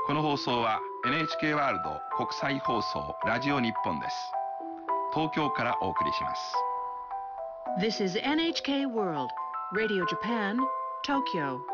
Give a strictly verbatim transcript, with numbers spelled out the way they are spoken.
この放送は エヌエイチケー ワールド国際放送ラジオ日本です。東京からお送りします。 This is エヌエイチケー World Radio Japan, Tokyo.